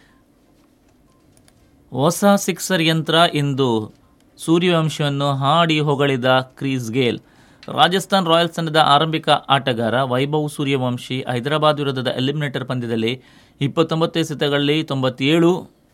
ಹೊಸ ಸಿಕ್ಸರ್ ಯಂತ್ರ ಎಂದು ಸೂರ್ಯವಂಶವನ್ನು ಹಾಡಿ ಹೊಗಳಿದ ಕ್ರಿಸ್ ಗೇಲ್. ರಾಜಸ್ಥಾನ್ ರಾಯಲ್ಸ್ ತಂಡದ ಆರಂಭಿಕ ಆಟಗಾರ ವೈಭವ್ ಸೂರ್ಯವಂಶಿ ಹೈದರಾಬಾದ್ ವಿರುದ್ಧದ ಎಲಿಮಿನೇಟರ್ ಪಂದ್ಯದಲ್ಲಿ ಇಪ್ಪತ್ತೊಂಬತ್ತು ಎಸೆತಗಳಲ್ಲಿ ತೊಂಬತ್ತೇಳು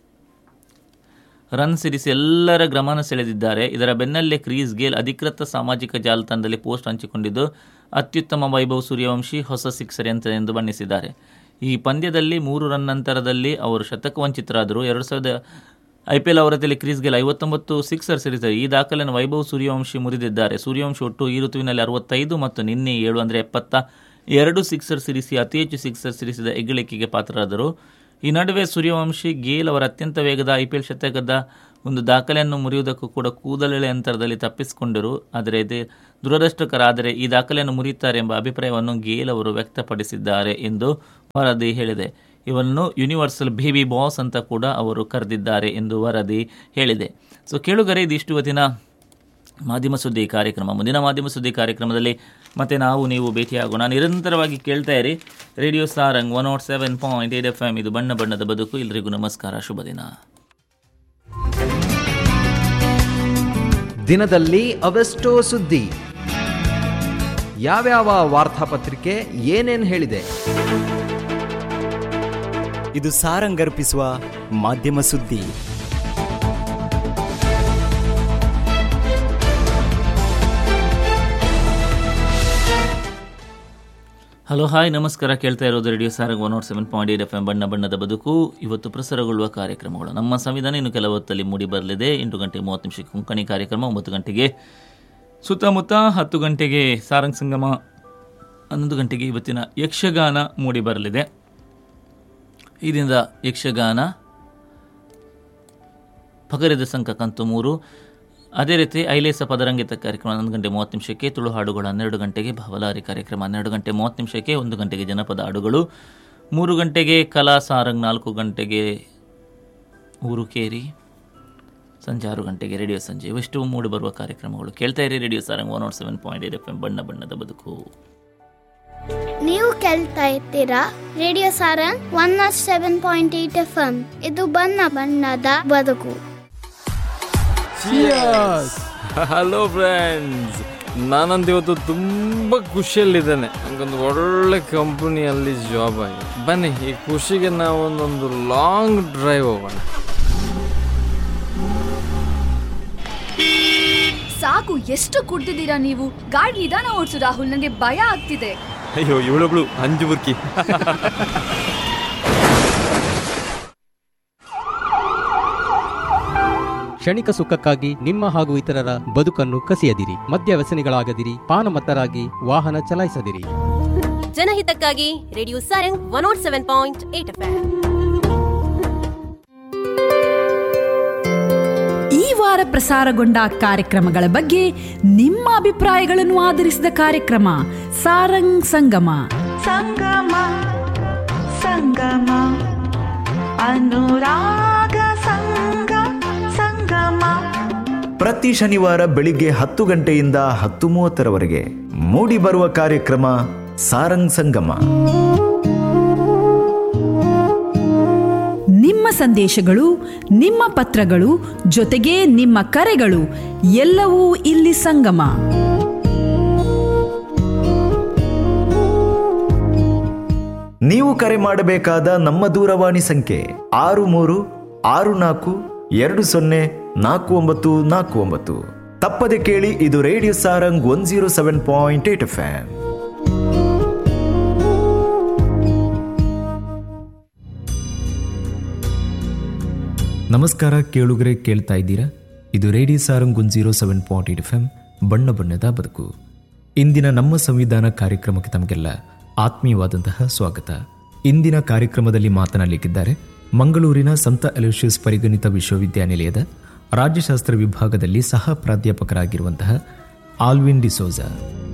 ರನ್ ಸಿಡಿಸಿ ಎಲ್ಲರ ಗಮನ ಸೆಳೆದಿದ್ದಾರೆ. ಇದರ ಬೆನ್ನಲ್ಲೇ ಕ್ರಿಸ್ ಗೇಲ್ ಅಧಿಕೃತ ಸಾಮಾಜಿಕ ಜಾಲತಾಣದಲ್ಲಿ ಪೋಸ್ಟ್ ಹಂಚಿಕೊಂಡಿದ್ದು, ಅತ್ಯುತ್ತಮ ವೈಭವ್ ಸೂರ್ಯವಂಶಿ ಹೊಸ ಸಿಕ್ಸರ್ ಯಂತ್ರ ಎಂದು ಬಣ್ಣಿಸಿದ್ದಾರೆ. ಈ ಪಂದ್ಯದಲ್ಲಿ ಮೂರು ರನ್ ನಂತರದಲ್ಲಿ ಅವರು ಶತಕ ವಂಚಿತರಾದರು. ಎರಡು ಸಾವಿರದ I P L ಅವರದಲ್ಲಿ Chris Gayle ಐವತ್ತೊಂಬತ್ತು ಸಿಕ್ಸರ್ ಸಿಡಿಸಿದ್ದಾರೆ. ಈ ದಾಖಲೆಯನ್ನು ವೈಭವ್ ಸೂರ್ಯವಂಶಿ ಮುರಿದಿದ್ದಾರೆ. ಸೂರ್ಯವಂಶಿ ಒಟ್ಟು ಈ ಋತುವಿನಲ್ಲಿ ಅರವತ್ತೈದು ಮತ್ತು ನಿನ್ನೆ ಏಳು ಅಂದರೆ ಎಪ್ಪತ್ತ ಎರಡು ಸಿಕ್ಸರ್ ಸಿಡಿಸಿ ಅತಿ ಹೆಚ್ಚು ಸಿಕ್ಸರ್ ಸಿಡಿಸಿದ ಹೆಗ್ಗಳಿಕೆಗೆ ಪಾತ್ರರಾದರು. ಈ ನಡುವೆ ಸೂರ್ಯವಂಶಿ ಗೇಲ್ ಅವರ ಅತ್ಯಂತ ವೇಗದ ಐ ಪಿ ಎಲ್ ಶತಕದ ಒಂದು ದಾಖಲೆಯನ್ನು ಮುರಿಯುವುದಕ್ಕೂ ಕೂಡ ಕೂದಲೆಳೆ ಅಂತರದಲ್ಲಿ ತಪ್ಪಿಸಿಕೊಂಡರು. ಆದರೆ ಇದು ದುರದೃಷ್ಟಕರ. ಆದರೆ ಈ ದಾಖಲೆಯನ್ನು ಮುರಿಯುತ್ತಾರೆ ಎಂಬ ಅಭಿಪ್ರಾಯವನ್ನು ಗೇಲ್ ಅವರು ವ್ಯಕ್ತಪಡಿಸಿದ್ದಾರೆ ಎಂದು ವರದಿ ಹೇಳಿದೆ. ಇವನ್ನು ಯೂನಿವರ್ಸಲ್ ಬೇಬಿ ಬಾಸ್ ಅಂತ ಕೂಡ ಅವರು ಕರೆದಿದ್ದಾರೆ ಎಂದು ವರದಿ ಹೇಳಿದೆ. ಸೊ ಕೇಳುಗರೆ, ಇದಿಷ್ಟು ಇವತ್ತಿನ ಮಾಧ್ಯಮ ಸುದ್ದಿ ಕಾರ್ಯಕ್ರಮ. ಮುಂದಿನ ಮಾಧ್ಯಮ ಸುದ್ದಿ ಕಾರ್ಯಕ್ರಮದಲ್ಲಿ ಮತ್ತೆ ನಾವು ನೀವು ಭೇಟಿಯಾಗೋಣ. ನಿರಂತರವಾಗಿ ಕೇಳ್ತಾ ಇರಿ radio Sarang one not seven point eight F M. ಇದು ಬಣ್ಣ ಬಣ್ಣದ ಬದುಕು. ಎಲ್ಲರಿಗೂ ನಮಸ್ಕಾರ, ಶುಭ ದಿನ. ದಿನದಲ್ಲಿ ಅವೆಷ್ಟೋ ಸುದ್ದಿ, ಯಾವ್ಯಾವ ವಾರ್ತಾಪತ್ರಿಕೆ ಏನೇನ್ ಹೇಳಿದೆ, ಇದು ಸಾರಂಗರ್ಪಿಸುವ ಮಾಧ್ಯಮ ಸುದ್ದಿ. ಹಲೋ, ಹಾಯ್, ನಮಸ್ಕಾರ. ಕೇಳ್ತಾ ಇರೋದು radio Sarang one not seven point eight F M. ಬಣ್ಣ ಬಣ್ಣದ ಬದುಕು. ಇವತ್ತು ಪ್ರಸಾರಗೊಳ್ಳುವ ಕಾರ್ಯಕ್ರಮಗಳು: ನಮ್ಮ ಸಂವಿಧಾನ ಇನ್ನು ಕೆಲ ಹೊತ್ತಲ್ಲಿ ಮೂಡಿ ಬರಲಿದೆ. ಎಂಟು ಗಂಟೆ ಮೂವತ್ತು ನಿಮಿಷಕ್ಕೆ ಕೊಂಕಣಿ ಕಾರ್ಯಕ್ರಮ, ಒಂಬತ್ತು ಗಂಟೆಗೆ ಸುತ್ತಮುತ್ತ, ಹತ್ತು ಗಂಟೆಗೆ ಸಾರಂಗ್ ಸಂಗಮ, ಹನ್ನೊಂದು ಗಂಟೆಗೆ ಇವತ್ತಿನ ಯಕ್ಷಗಾನ ಮೂಡಿ ಬರಲಿದೆ. ಈ ದಿನದ ಯಕ್ಷಗಾನ ಪಗರಿದ ಸಂಕ ಕಂತು ಮೂರು. ಅದೇ ರೀತಿ ಐಲೇಸ ಪದರಂಗಿತ ಕಾರ್ಯಕ್ರಮ ಹನ್ನೊಂದು ಗಂಟೆ ಮೂವತ್ತು ನಿಮಿಷಕ್ಕೆ, ತುಳು ಹಾಡುಗಳು ಹನ್ನೆರಡು ಗಂಟೆಗೆ, ಭಾವಲಾರಿ ಕಾರ್ಯಕ್ರಮ ಹನ್ನೆರಡು ಗಂಟೆ ಮೂವತ್ತು ನಿಮಿಷಕ್ಕೆ, ಒಂದು ಗಂಟೆಗೆ ಜನಪದ ಹಾಡುಗಳು, ಮೂರು ಗಂಟೆಗೆ ಕಲಾ ಸಾರಂಗ್, ನಾಲ್ಕು ಗಂಟೆಗೆ ಊರುಕೇರಿ, ಸಂಜೆ ಆರು ಗಂಟೆಗೆ ರೇಡಿಯೋ ಸಂಜೆ. ಇವೆಷ್ಟು ಮೂಡಿ ಬರುವ ಕಾರ್ಯಕ್ರಮಗಳು. ಕೇಳ್ತಾ ಇರಿ radio Sarang one not seven point eight F M. ಬಣ್ಣ ಬಣ್ಣದ ಬದುಕು. ನೀವು ಕೇಳ್ತಾ ಇರ್ತೀರಾ radio Sarang one not seven point eight F M. ಇದು ಬಣ್ಣ ಬಣ್ಣದ ಬದುಕು. ಹಲೋ ಫ್ರೆಂಡ್ಸ್, ನಾನಂತ ಇವತ್ತು ತುಂಬ ಖುಷಿಯಲ್ಲಿದ್ದೇನೆ. ನನಗೊಂದು ಒಳ್ಳೆ ಕಂಪನಿಯಲ್ಲಿ ಜಾಬ್ ಆಗಿದೆ. ಬನ್ನಿ, ಈ ಖುಷಿಗೆ ನಾವು ಒಂದೊಂದು ಲಾಂಗ್ ಡ್ರೈವ್ ಹೋಗೋಣ. ಸಾಕು, ಎಷ್ಟು ಕುಡ್ದಿದ್ದೀರಾ ನೀವು? ಗಾಡಿ ನಿಧಾನ ಓಡಿಸು ರಾಹುಲ್, ನನಗೆ ಭಯ ಆಗ್ತಿದೆ. ಅಯ್ಯೋ, ಇವಳೊಬ್ಳು ಅಂಜು ಬುರ್ಕಿ. ಕ್ಷಣಿಕ ಸುಖಕ್ಕಾಗಿ ನಿಮ್ಮ ಹಾಗೂ ಇತರರ ಬದುಕನ್ನು ಕಸಿಯದಿರಿ. ಮದ್ಯ ವ್ಯಸನಿಗಳಾಗದಿರಿ. ಪಾನಮತ್ತರಾಗಿ ವಾಹನ ಚಲಾಯಿಸದಿರಿ. ಜನಹಿತಕ್ಕಾಗಿ radio Sarang one not seven point eight F M. ಈ ವಾರ ಪ್ರಸಾರಗೊಂಡ ಕಾರ್ಯಕ್ರಮಗಳ ಬಗ್ಗೆ ನಿಮ್ಮ ಅಭಿಪ್ರಾಯಗಳನ್ನು ಆಧರಿಸಿದ ಕಾರ್ಯಕ್ರಮ ಸಾರಂಗ್ ಸಂಗಮ. ಸಂಗಮ ಸಂಗಮ ಅನುರಾಗ ಸಂಗ ಸಂಗಮ. ಪ್ರತಿ ಶನಿವಾರ ಬೆಳಿಗ್ಗೆ ಹತ್ತು ಗಂಟೆಯಿಂದ ಹತ್ತು ಮೂವತ್ತರವರೆಗೆ ಮೂಡಿ ಬರುವ ಕಾರ್ಯಕ್ರಮ ಸಾರಂಗ್ ಸಂಗಮ. ನಿಮ್ಮ ಸಂದೇಶಗಳು, ನಿಮ್ಮ ಪತ್ರಗಳು, ಜೊತೆಗೆ ನಿಮ್ಮ ಕರೆಗಳು ಎಲ್ಲವೂ ಇಲ್ಲಿ ಸಂಗಮ. ನೀವು ಕರೆ ಮಾಡಬೇಕಾದ ನಮ್ಮ ದೂರವಾಣಿ ಸಂಖ್ಯೆ ಆರು ಮೂರು ಆರು ನಾಲ್ಕು ಎರಡು ಸೊನ್ನೆ ನಾಲ್ಕು ಒಂಬತ್ತು ನಾಲ್ಕು ಒಂಬತ್ತು. ತಪ್ಪದೆ ಕೇಳಿ, ಇದು radio Sarang one zero seven point eight F M. ನಮಸ್ಕಾರ ಕೇಳುಗರೆ, ಕೇಳ್ತಾ ಇದ್ದೀರಾ? ಇದು radio Sarang one zero seven point eight F M. ಬಣ್ಣ ಬಣ್ಣದ ಬದುಕು. ಇಂದಿನ ನಮ್ಮ ಸಂವಿಧಾನ ಕಾರ್ಯಕ್ರಮಕ್ಕೆ ತಮಗೆಲ್ಲ ಆತ್ಮೀಯವಾದಂತಹ ಸ್ವಾಗತ. ಇಂದಿನ ಕಾರ್ಯಕ್ರಮದಲ್ಲಿ ಮಾತನಾಡಲಿಕ್ಕಿದ್ದಾರೆ ಮಂಗಳೂರಿನ ಸಂತ ಅಲೋಷಿಯಸ್ ಪರಿಗಣಿತ ವಿಶ್ವವಿದ್ಯಾನಿಲಯದ ರಾಜ್ಯಶಾಸ್ತ್ರ ವಿಭಾಗದಲ್ಲಿ ಸಹ ಪ್ರಾಧ್ಯಾಪಕರಾಗಿರುವಂತಹ ಆಲ್ವಿನ್ ಡಿಸೋಜಾ.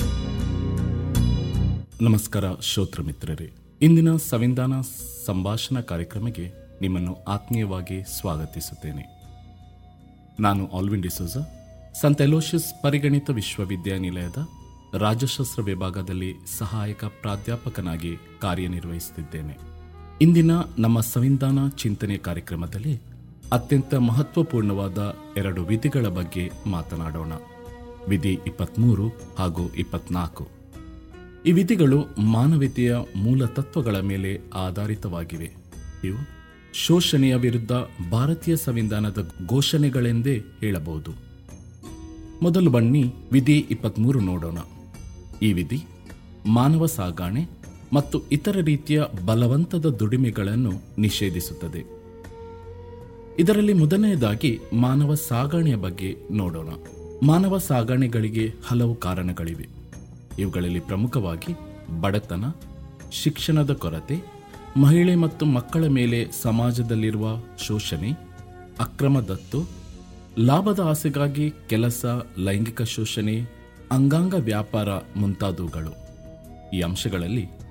ನಮಸ್ಕಾರ ಶ್ರೋತೃ ಮಿತ್ರರೇ, ಇಂದಿನ ಸಂವಿಧಾನ ಸಂಭಾಷಣಾ ಕಾರ್ಯಕ್ರಮಕ್ಕೆ ನಿಮ್ಮನ್ನು ಆತ್ಮೀಯವಾಗಿ ಸ್ವಾಗತಿಸುತ್ತೇನೆ. ನಾನು ಆಲ್ವಿನ್ ಡಿಸೋಜಾ, ಸಂತ ಅಲೋಷಿಯಸ್ ಪರಿಗಣಿತ ವಿಶ್ವವಿದ್ಯಾನಿಲಯದ ರಾಜ್ಯಶಾಸ್ತ್ರ ವಿಭಾಗದಲ್ಲಿ ಸಹಾಯಕ ಪ್ರಾಧ್ಯಾಪಕನಾಗಿ ಕಾರ್ಯನಿರ್ವಹಿಸುತ್ತಿದ್ದೇನೆ. ಇಂದಿನ ನಮ್ಮ ಸಂವಿಧಾನ ಚಿಂತನೆ ಕಾರ್ಯಕ್ರಮದಲ್ಲಿ ಅತ್ಯಂತ ಮಹತ್ವಪೂರ್ಣವಾದ ಎರಡು ವಿಧಿಗಳ ಬಗ್ಗೆ ಮಾತನಾಡೋಣ. ವಿಧಿ ಇಪ್ಪತ್ತ್ಮೂರು ಹಾಗೂ ಇಪ್ಪತ್ನಾಲ್ಕು. ಈ ವಿಧಿಗಳು ಮಾನವೀಯತೆಯ ಮೂಲ ತತ್ವಗಳ ಮೇಲೆ ಆಧಾರಿತವಾಗಿವೆ. ಇವು ಶೋಷಣೆಯ ವಿರುದ್ಧ ಭಾರತೀಯ ಸಂವಿಧಾನದ ಘೋಷಣೆಗಳೆಂದೇ ಹೇಳಬಹುದು. ಮೊದಲು ಬನ್ನಿ ವಿಧಿ ಇಪ್ಪತ್ತ್ಮೂರು ನೋಡೋಣ. ಈ ವಿಧಿ ಮಾನವ ಸಾಗಣೆ ಮತ್ತು ಇತರ ರೀತಿಯ ಬಲವಂತದ ದುಡಿಮೆಗಳನ್ನು ನಿಷೇಧಿಸುತ್ತದೆ. ಇದರಲ್ಲಿ ಮೊದಲನೆಯದಾಗಿ ಮಾನವ ಸಾಗಣೆಯ ಬಗ್ಗೆ ನೋಡೋಣ. ಮಾನವ ಸಾಗಣೆಗಳಿಗೆ ಹಲವು ಕಾರಣಗಳಿವೆ. ಇವುಗಳಲ್ಲಿ ಪ್ರಮುಖವಾಗಿ ಬಡತನ, ಶಿಕ್ಷಣದ ಕೊರತೆ, ಮಹಿಳೆ ಮತ್ತು ಮಕ್ಕಳ ಮೇಲೆ ಸಮಾಜದಲ್ಲಿರುವ ಶೋಷಣೆ, ಅಕ್ರಮ ದತ್ತು, ಲಾಭದ ಆಸೆಗಾಗಿ ಕೆಲಸ, ಲೈಂಗಿಕ ಶೋಷಣೆ, ಅಂಗಾಂಗ ವ್ಯಾಪಾರ ಮುಂತಾದವುಗಳು. ಈ ಅಂಶಗಳಲ್ಲಿ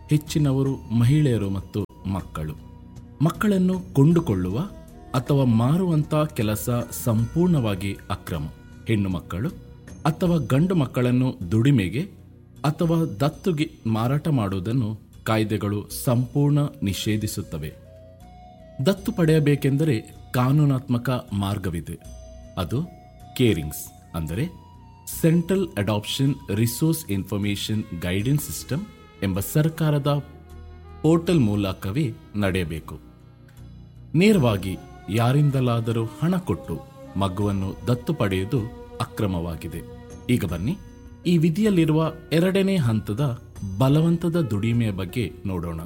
ಹೆಚ್ಚಿನವರು ಮಹಿಳೆಯರು ಮತ್ತು ಮಕ್ಕಳು. ಮಕ್ಕಳನ್ನು ಕೊಂಡುಕೊಳ್ಳುವ ಅಥವಾ ಮಾರುವಂಥ ಕೆಲಸ ಸಂಪೂರ್ಣವಾಗಿ ಅಕ್ರಮ. ಹೆಣ್ಣು ಮಕ್ಕಳು ಅಥವಾ ಗಂಡು ಮಕ್ಕಳನ್ನು ದುಡಿಮೆಗೆ ಅಥವಾ ದತ್ತುಗೆ ಮಾರಾಟ ಮಾಡುವುದನ್ನು ಕಾಯ್ದೆಗಳು ಸಂಪೂರ್ಣ ನಿಷೇಧಿಸುತ್ತವೆ. ದತ್ತು ಪಡೆಯಬೇಕೆಂದರೆ ಕಾನೂನಾತ್ಮಕ ಮಾರ್ಗವಿದೆ. ಅದು ಕೇರಿಂಗ್ಸ್ ಅಂದರೆ central adoption resource information guidance system ಎಂಬ ಸರ್ಕಾರದ ಪೋರ್ಟಲ್ ಮೂಲಕವೇ ನಡೆಯಬೇಕು. ನೇರವಾಗಿ ಯಾರಿಂದಲಾದರೂ ಹಣ ಕೊಟ್ಟು ಮಗುವನ್ನು ದತ್ತು ಪಡೆಯುವುದು ಅಕ್ರಮವಾಗಿದೆ. ಈಗ ಬನ್ನಿ ಈ ವಿಧಿಯಲ್ಲಿರುವ ಎರಡನೇ ಹಂತದ ಬಲವಂತದ ದುಡಿಮೆಯ ಬಗ್ಗೆ ನೋಡೋಣ.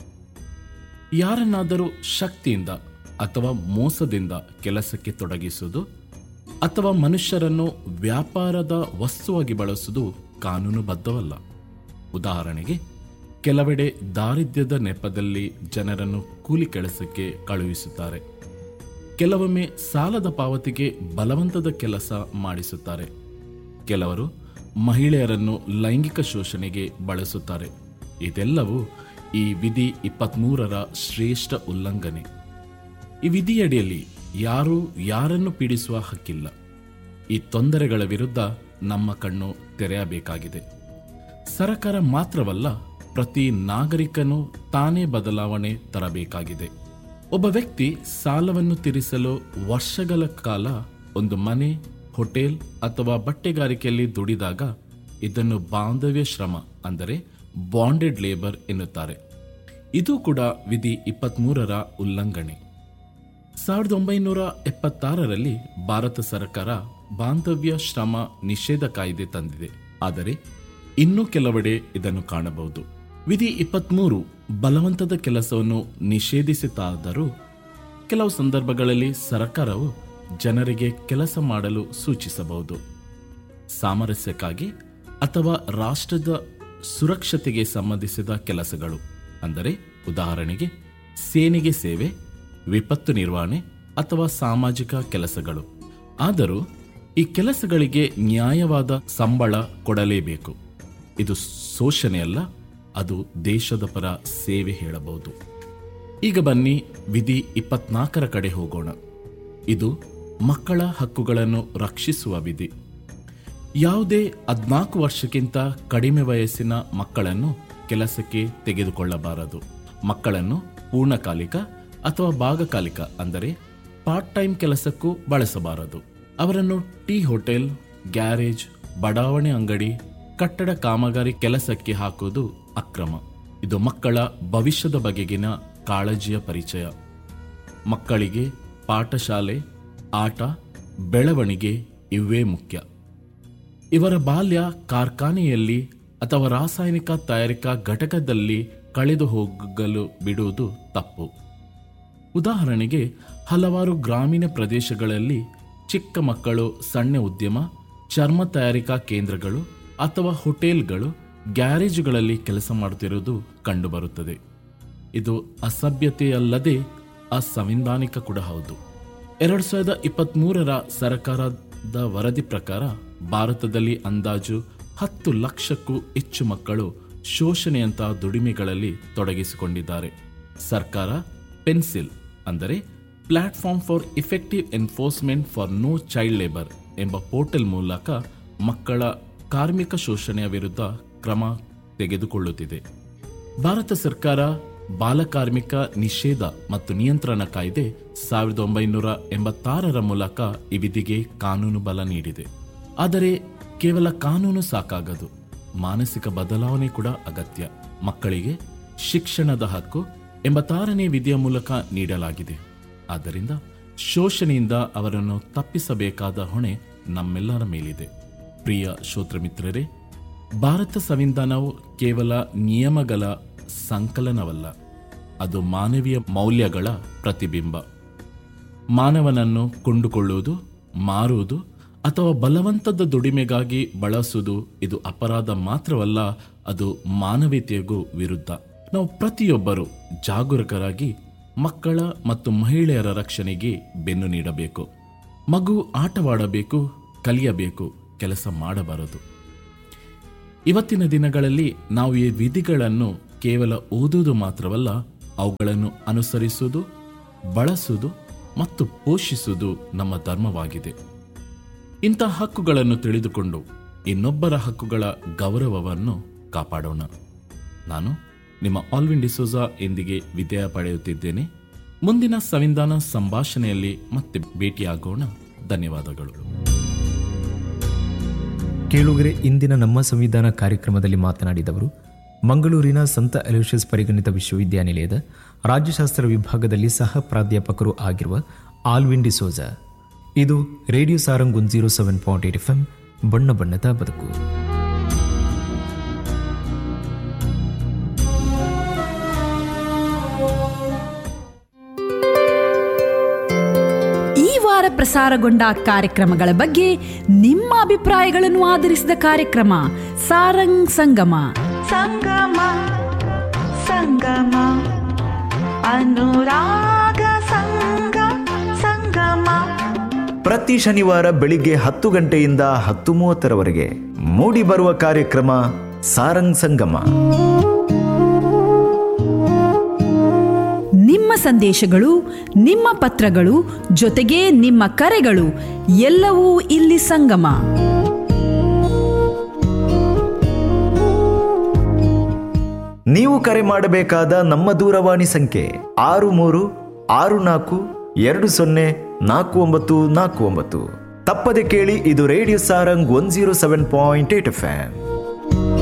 ಯಾರನ್ನಾದರೂ ಶಕ್ತಿಯಿಂದ ಅಥವಾ ಮೋಸದಿಂದ ಕೆಲಸಕ್ಕೆ ತೊಡಗಿಸುವುದು ಅಥವಾ ಮನುಷ್ಯರನ್ನು ವ್ಯಾಪಾರದ ವಸ್ತುವಾಗಿ ಬಳಸುವುದು ಕಾನೂನುಬದ್ಧವಲ್ಲ. ಉದಾಹರಣೆಗೆ, ಕೆಲವೆಡೆ ದಾರಿದ್ರ್ಯದ ನೆಪದಲ್ಲಿ ಜನರನ್ನು ಕೂಲಿ ಕೆಲಸಕ್ಕೆ ಕಳುಹಿಸುತ್ತಾರೆ. ಕೆಲವೊಮ್ಮೆ ಸಾಲದ ಪಾವತಿಗೆ ಬಲವಂತದ ಕೆಲಸ ಮಾಡಿಸುತ್ತಾರೆ. ಕೆಲವರು ಮಹಿಳೆಯರನ್ನು ಲೈಂಗಿಕ ಶೋಷಣೆಗೆ ಬಳಸುತ್ತಾರೆ. ಇದೆಲ್ಲವೂ ಈ ವಿಧಿ ಇಪ್ಪತ್ಮೂರರ ಶ್ರೇಷ್ಠ ಉಲ್ಲಂಘನೆ. ಈ ವಿಧಿಯಡಿಯಲ್ಲಿ ಯಾರೂ ಯಾರನ್ನು ಪೀಡಿಸುವ ಹಕ್ಕಿಲ್ಲ. ಈ ತೊಂದರೆಗಳ ವಿರುದ್ಧ ನಮ್ಮ ಕಣ್ಣು ತೆರೆಯಬೇಕಾಗಿದೆ. ಸರ್ಕಾರ ಮಾತ್ರವಲ್ಲ, ಪ್ರತಿ ನಾಗರಿಕನೂ ತಾನೇ ಬದಲಾವಣೆ ತರಬೇಕಾಗಿದೆ. ಒಬ್ಬ ವ್ಯಕ್ತಿ ಸಾಲವನ್ನು ತೀರಿಸಲು ವರ್ಷಗಳ ಕಾಲ ಒಂದು ಮನೆ, ಹೋಟೆಲ್ ಅಥವಾ ಬಟ್ಟೆಗಾರಿಕೆಯಲ್ಲಿ ದುಡಿದಾಗ ಇದನ್ನು ಬಾಂಧವ್ಯ ಶ್ರಮ ಅಂದರೆ ಬಾಂಡೆಡ್ ಲೇಬರ್ ಎನ್ನುತ್ತಾರೆ. ಇದು ಕೂಡ ವಿಧಿ ಇಪ್ಪತ್ಮೂರರ ಉಲ್ಲಂಘನೆ. ಸಾವಿರದ ಒಂಬೈನೂರ ಎಪ್ಪತ್ತಾರರಲ್ಲಿ ಭಾರತ ಸರ್ಕಾರ ಬಾಂಧವ್ಯ ಶ್ರಮ ನಿಷೇಧ ಕಾಯ್ದೆ ತಂದಿದೆ. ಆದರೆ ಇನ್ನೂ ಕೆಲವೆಡೆ ಇದನ್ನು ಕಾಣಬಹುದು. ವಿಧಿ ಇಪ್ಪತ್ಮೂರು ಬಲವಂತದ ಕೆಲಸವನ್ನು ನಿಷೇಧಿಸಿತಾದರೂ ಕೆಲವು ಸಂದರ್ಭಗಳಲ್ಲಿ ಸರ್ಕಾರವು ಜನರಿಗೆ ಕೆಲಸ ಮಾಡಲು ಸೂಚಿಸಬಹುದು. ಸಾಮರಸ್ಯಕ್ಕಾಗಿ ಅಥವಾ ರಾಷ್ಟ್ರದ ಸುರಕ್ಷತೆಗೆ ಸಂಬಂಧಿಸಿದ ಕೆಲಸಗಳು ಅಂದರೆ ಉದಾಹರಣೆಗೆ ಸೇನೆಗೆ ಸೇವೆ, ವಿಪತ್ತು ನಿರ್ವಹಣೆ ಅಥವಾ ಸಾಮಾಜಿಕ ಕೆಲಸಗಳು. ಆದರೂ ಈ ಕೆಲಸಗಳಿಗೆ ನ್ಯಾಯವಾದ ಸಂಬಳ ಕೊಡಲೇಬೇಕು. ಇದು ಶೋಷಣೆಯಲ್ಲ, ಅದು ದೇಶದ ಪರ ಸೇವೆ ಹೇಳಬಹುದು. ಈಗ ಬನ್ನಿ ವಿಧಿ ಇಪ್ಪತ್ನಾಲ್ಕರ ಕಡೆ ಹೋಗೋಣ. ಇದು ಮಕ್ಕಳ ಹಕ್ಕುಗಳನ್ನು ರಕ್ಷಿಸುವ ವಿಧಿ. ಯಾವುದೇ ಹದಿನಾಲ್ಕು ವರ್ಷಕ್ಕಿಂತ ಕಡಿಮೆ ವಯಸ್ಸಿನ ಮಕ್ಕಳನ್ನು ಕೆಲಸಕ್ಕೆ ತೆಗೆದುಕೊಳ್ಳಬಾರದು. ಮಕ್ಕಳನ್ನು ಪೂರ್ಣಕಾಲಿಕ ಅಥವಾ ಭಾಗಕಾಲಿಕ ಅಂದರೆ ಪಾರ್ಟ್ ಟೈಮ್ ಕೆಲಸಕ್ಕೂ ಬಳಸಬಾರದು. ಅವರನ್ನು ಟೀ ಹೋಟೆಲ್, ಗ್ಯಾರೇಜ್, ಬಡಾವಣೆ ಅಂಗಡಿ, ಕಟ್ಟಡ ಕಾಮಗಾರಿ ಕೆಲಸಕ್ಕೆ ಹಾಕುವುದು ಅಕ್ರಮ. ಇದು ಮಕ್ಕಳ ಭವಿಷ್ಯದ ಬಗೆಗಿನ ಕಾಳಜಿಯ ಪರಿಚಯ. ಮಕ್ಕಳಿಗೆ ಪಾಠಶಾಲೆ, ಆಟ, ಬೆಳವಣಿಗೆ ಇವೇ ಮುಖ್ಯ. ಇವರ ಬಾಲ್ಯ ಕಾರ್ಖಾನೆಯಲ್ಲಿ ಅಥವಾ ರಾಸಾಯನಿಕ ತಯಾರಿಕಾ ಘಟಕದಲ್ಲಿ ಕಳೆದು ಹೋಗಲು ಬಿಡುವುದು ತಪ್ಪು. ಉದಾಹರಣೆಗೆ, ಹಲವಾರು ಗ್ರಾಮೀಣ ಪ್ರದೇಶಗಳಲ್ಲಿ ಚಿಕ್ಕ ಮಕ್ಕಳು ಸಣ್ಣ ಉದ್ಯಮ, ಚರ್ಮ ತಯಾರಿಕಾ ಕೇಂದ್ರಗಳು ಅಥವಾ ಹೋಟೆಲ್ಗಳು, ಗ್ಯಾರೇಜುಗಳಲ್ಲಿ ಕೆಲಸ ಮಾಡುತ್ತಿರುವುದು ಕಂಡುಬರುತ್ತದೆ. ಇದು ಅಸಭ್ಯತೆಯಲ್ಲದೆ ಅಸಂವಿಧಾನಿಕ ಕೂಡ ಹೌದು. ಎರಡು ಸಾವಿರದ ಇಪ್ಪತ್ತ್ಮೂರರ ಸರ್ಕಾರದ ವರದಿ ಪ್ರಕಾರ ಭಾರತದಲ್ಲಿ ಅಂದಾಜು ಹತ್ತು ಲಕ್ಷಕ್ಕೂ ಹೆಚ್ಚು ಮಕ್ಕಳು ಶೋಷಣೆಯಂತಹ ದುಡಿಮೆಗಳಲ್ಲಿ ತೊಡಗಿಸಿಕೊಂಡಿದ್ದಾರೆ. ಸರ್ಕಾರ ಪೆನ್ಸಿಲ್ ಅಂದರೆ platform for effective enforcement for no child labour ಎಂಬ ಪೋರ್ಟಲ್ ಮೂಲಕ ಮಕ್ಕಳ ಕಾರ್ಮಿಕ ಶೋಷಣೆಯ ವಿರುದ್ಧ ಕ್ರಮ ತೆಗೆದುಕೊಳ್ಳುತ್ತಿದೆ. ಭಾರತ ಸರ್ಕಾರ ಬಾಲಕಾರ್ಮಿಕ ನಿಷೇಧ ಮತ್ತು ನಿಯಂತ್ರಣ ಕಾಯ್ದೆ ಸಾವಿರದ ಒಂಬೈನೂರ ಎಂಬತ್ತಾರರ ಮೂಲಕ ಈ ವಿಧಿಗೆ ಕಾನೂನು ಬಲ ನೀಡಿದೆ. ಆದರೆ ಕೇವಲ ಕಾನೂನು ಸಾಕಾಗದು, ಮಾನಸಿಕ ಬದಲಾವಣೆ ಕೂಡ ಅಗತ್ಯ. ಮಕ್ಕಳಿಗೆ ಶಿಕ್ಷಣದ ಹಕ್ಕು ಎಂಬತ್ತಾರನೇ ವಿಧಿಯ ಮೂಲಕ ನೀಡಲಾಗಿದೆ. ಆದ್ದರಿಂದ ಶೋಷಣೆಯಿಂದ ಅವರನ್ನು ತಪ್ಪಿಸಬೇಕಾದ ಹೊಣೆ ನಮ್ಮೆಲ್ಲರ ಮೇಲಿದೆ. ಪ್ರಿಯ ಶ್ರೋತೃಮಿತ್ರರೇ, ಭಾರತ ಸಂವಿಧಾನವು ಕೇವಲ ನಿಯಮಗಳ ಸಂಕಲನವಲ್ಲ, ಅದು ಮಾನವೀಯ ಮೌಲ್ಯಗಳ ಪ್ರತಿಬಿಂಬ. ಮಾನವನನ್ನು ಕೊಂಡುಕೊಳ್ಳುವುದು, ಮಾರುವುದು ಅಥವಾ ಬಲವಂತದ ದುಡಿಮೆಗಾಗಿ ಬಳಸುವುದು ಇದು ಅಪರಾಧ ಮಾತ್ರವಲ್ಲ, ಅದು ಮಾನವೀಯತೆಗೂ ವಿರುದ್ಧ. ನಾವು ಪ್ರತಿಯೊಬ್ಬರೂ ಜಾಗರೂಕರಾಗಿ ಮಕ್ಕಳ ಮತ್ತು ಮಹಿಳೆಯರ ರಕ್ಷಣೆಗೆ ಬೆನ್ನು ನೀಡಬೇಕು. ಮಗು ಆಟವಾಡಬೇಕು, ಕಲಿಯಬೇಕು, ಕೆಲಸ ಮಾಡಬಾರದು. ಇವತ್ತಿನ ದಿನಗಳಲ್ಲಿ ನಾವು ಈ ವಿಧಿಗಳನ್ನು ಕೇವಲ ಓದುವುದು ಮಾತ್ರವಲ್ಲ, ಅವುಗಳನ್ನು ಅನುಸರಿಸುವುದು, ಬಳಸುವುದು ಮತ್ತು ಪೋಷಿಸುವುದು ನಮ್ಮ ಧರ್ಮವಾಗಿದೆ. ಇಂಥ ಹಕ್ಕುಗಳನ್ನು ತಿಳಿದುಕೊಂಡು ಇನ್ನೊಬ್ಬರ ಹಕ್ಕುಗಳ ಗೌರವವನ್ನು ಕಾಪಾಡೋಣ. ನಾನು ನಿಮ್ಮ ಆಲ್ವಿನ್ ಡಿಸೋಜಾ ಎಂದಿಗೆ ವಿದಾಯ ಪಡೆಯುತ್ತಿದ್ದೇನೆ. ಮುಂದಿನ ಸಂವಿಧಾನ ಸಂಭಾಷಣೆಯಲ್ಲಿ ಮತ್ತೆ ಭೇಟಿಯಾಗೋಣ. ಧನ್ಯವಾದಗಳು. ಕೇಳುಗರೆ, ಇಂದಿನ ನಮ್ಮ ಸಂವಿಧಾನ ಕಾರ್ಯಕ್ರಮದಲ್ಲಿ ಮಾತನಾಡಿದವರು ಮಂಗಳೂರಿನ ಸಂತ ಅಲೋಷಿಯಸ್ ಪರಿಗಣಿತ ವಿಶ್ವವಿದ್ಯಾನಿಲಯದ ರಾಜ್ಯಶಾಸ್ತ್ರ ವಿಭಾಗದಲ್ಲಿ ಸಹ ಪ್ರಾಧ್ಯಾಪಕರು ಆಗಿರುವ ಆಲ್ವಿನ್ ಡಿಸೋಜಾ. ಇದು radio Sarang one zero seven point eight F M ಬಣ್ಣ ಬಣ್ಣದ ಬದುಕು. ಈ ವಾರ ಪ್ರಸಾರಗೊಂಡ ಕಾರ್ಯಕ್ರಮಗಳ ಬಗ್ಗೆ ನಿಮ್ಮ ಅಭಿಪ್ರಾಯಗಳನ್ನು ಆಧರಿಸಿದ ಕಾರ್ಯಕ್ರಮ ಸಾರಂಗ್ ಸಂಗಮ. ಸಂಗಮ ಸಂಗಮ ಅನುರಾಗ ಸಂಗ ಸಂಗಮ ಪ್ರತಿ ಶನಿವಾರ ಬೆಳಿಗ್ಗೆ ಹತ್ತು ಗಂಟೆಯಿಂದ ಹತ್ತು ಮೂವತ್ತರವರೆಗೆ ಮೂಡಿ ಬರುವ ಕಾರ್ಯಕ್ರಮ ಸಾರಂಗ್ ಸಂಗಮ. ನಿಮ್ಮ ಸಂದೇಶಗಳು, ನಿಮ್ಮ ಪತ್ರಗಳು, ಜೊತೆಗೆ ನಿಮ್ಮ ಕರೆಗಳು ಎಲ್ಲವೂ ಇಲ್ಲಿ ಸಂಗಮ. ನೀವು ಕರೆ ಮಾಡಬೇಕಾದ ನಮ್ಮ ದೂರವಾಣಿ ಸಂಖ್ಯೆ ಆರು ಮೂರು ಆರು ನಾಲ್ಕು ಎರಡು ಸೊನ್ನೆ ನಾಲ್ಕು ಒಂಬತ್ತು ನಾಲ್ಕು ಒಂಬತ್ತು. ತಪ್ಪದೆ ಕೇಳಿ, ಇದು radio Sarang one zero seven point eight F M.